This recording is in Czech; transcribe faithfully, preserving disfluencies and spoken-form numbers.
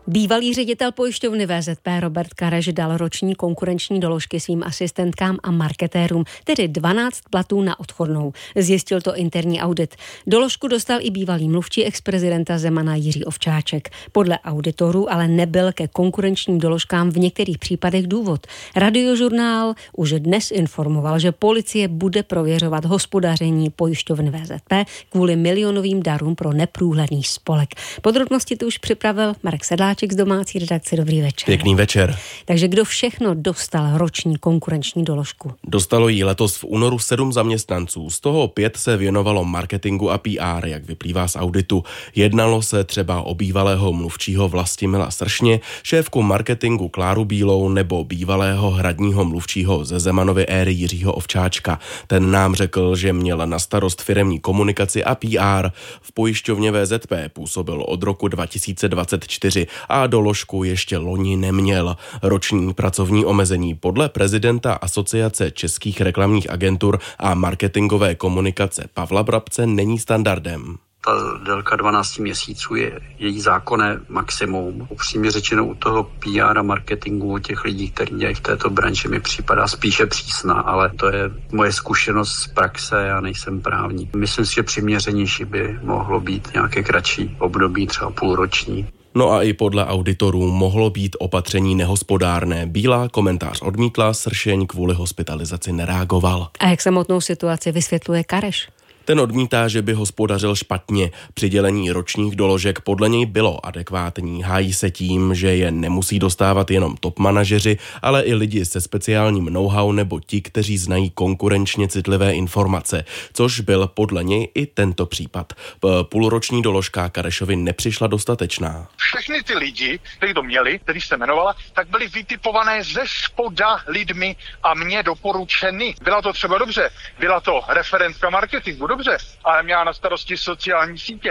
Bývalý ředitel pojišťovny V Z P Robert Kareš dal roční konkurenční doložky svým asistentkám a marketérům, tedy dvanáct platů na odchodnou. Zjistil to interní audit. Doložku dostal i bývalý mluvčí exprezidenta Zemana Jiří Ovčáček. Podle auditorů ale nebyl ke konkurenčním doložkám v některých případech důvod. Radiožurnál už dnes informoval, že policie bude prověřovat hospodaření pojišťovny V Z P kvůli milionovým darům pro neprůhledný spolek. Podrobnosti tu už připravil Marek Sedláček z domácí redakce. Dobrý večer. Pěkný večer. Takže kdo všechno dostal roční konkurenční doložku? Dostalo jí letos v únoru sedm zaměstnanců, z toho pět se věnovalo marketingu a P R, jak vyplývá z auditu. Jednalo se třeba o bývalého mluvčího Vlastimila Sršně, šéfku marketingu Kláru Bílou nebo bývalého hradního mluvčího ze Zemanovy éry Jiřího Ovčáčka. Ten nám řekl, že měl na starost firemní komunikaci a P R. V pojišťovně V Z P působil od roku dva tisíce dvacet čtyři a doložku ještě loni neměl. Roční pracovní omezení podle prezidenta Asociace českých reklamních agentur a marketingové komunikace Pavla Brabce není standardem. Ta délka dvanáct měsíců je její zákonné maximum. Upřímně řečeno u toho P R a marketingu, u těch lidí, kteří dělají v této branži, mi připadá spíše přísná, ale to je moje zkušenost z praxe, já nejsem právník. Myslím si, že přiměřenější by mohlo být nějaké kratší období, třeba půlroční. No a i podle auditorů mohlo být opatření nehospodárné. Bílá komentář odmítla, Sršeň kvůli hospitalizaci nereagoval. A jak samotnou situaci vysvětluje Kareš? Ten odmítá, že by hospodařil špatně. Přidělení ročních doložek podle něj bylo adekvátní. Hájí se tím, že je nemusí dostávat jenom top manažeři, ale i lidi se speciálním know-how nebo ti, kteří znají konkurenčně citlivé informace, což byl podle něj i tento případ. Půlroční doložka Karešovi nepřišla dostatečná. Všechny ty lidi, kteří to měli, který se jmenovala, tak byly vytipované ze spoda lidmi a mě doporučeny. Byla to třeba dobře, byla to referentka marketingu, dobře, ale měla na starosti sociální sítě.